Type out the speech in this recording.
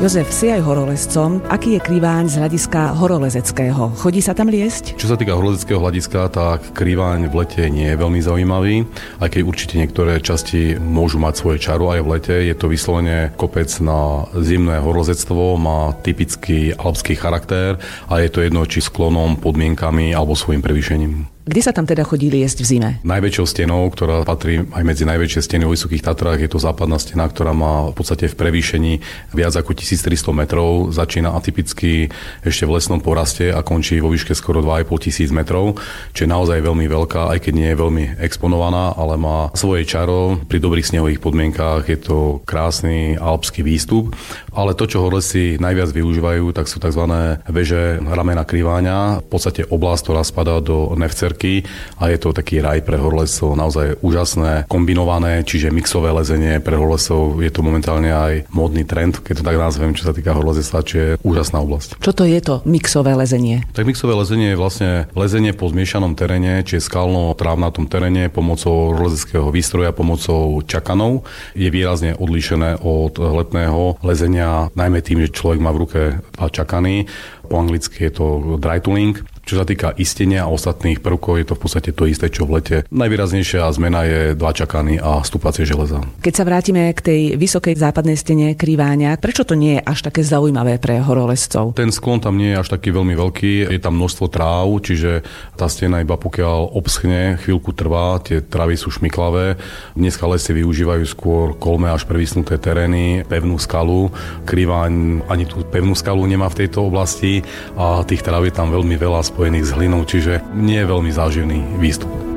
Jozef, si aj horolezcom. Aký je Kriváň z hľadiska horolezeckého? Chodí sa tam liesť? Čo sa týka horolezeckého hľadiska, tak Kriváň v lete nie je veľmi zaujímavý, aj keď určite niektoré časti môžu mať svoje čaro aj v lete. Je to vyslovene kopec na zimné horolezectvo, má typický alpský charakter a je to jedno či sklonom, podmienkami alebo svojim prevýšením. Kde sa tam teda chodí liesť v zime? Najväčšou stenou, ktorá patrí aj medzi najväčšie steny vo Vysokých Tatrách, je to západná stena, ktorá má v podstate v prevýšení viac ako 1300 metrov. Začína atypicky ešte v lesnom poraste a končí vo výške skoro 2500 metrov, čo je naozaj veľmi veľká, aj keď nie je veľmi exponovaná, ale má svoje čaro. Pri dobrých snehových podmienkách je to krásny alpský výstup, ale to, čo horolezci najviac využívajú, tak sú tzv. Veže ramena Kriváňa, v podstate oblasť, ktorá spadá do Nevcer a je to taký raj pre horolezcov, naozaj úžasné, kombinované, čiže mixové lezenie pre horolezcov. Je to momentálne aj módny trend, keď to tak nazvem, čo sa týka horolezectva, čo je úžasná oblasť. Čo to je to mixové lezenie? Tak mixové lezenie je vlastne lezenie po zmiešanom teréne, či skalno-trávnatom teréne pomocou horolezeckého výstroja, pomocou čakanov. Je výrazne odlíšené od letného lezenia, najmä tým, že človek má v ruke dva čakany. Po anglicky je to dry tooling. Čo sa týka istenia a ostatných prvkov, je to v podstate to isté, čo v lete. Najvýraznejšia zmena je dva čakany a stúpacie železa. Keď sa vrátime k tej vysokej západnej stene Kriváňa, prečo to nie je až také zaujímavé pre horolezcov? Ten sklon tam nie je až taký veľmi veľký, je tam množstvo tráv, čiže tá stena iba pokiaľ obschne, chvíľku trvá, tie trávy sú šmiklavé. Dneska lesy využívajú skôr kolme až previsnuté terény, pevnú skalu. Kriváň ani tú pevnú skalu nemá v tejto oblasti a tých tráv je tam veľmi veľa spojených s hlinou, čiže nie je veľmi záživný výstup.